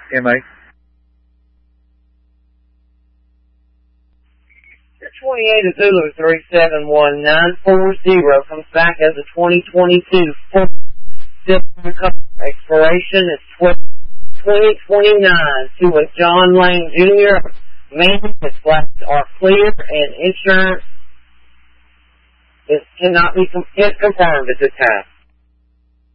MA. The 28 of Zulu 371-940 comes back as a 2022 Ford Silver expiration is 2029 to a John Lane Jr. Maintenance flags are clear and insurance cannot be confirmed at this time.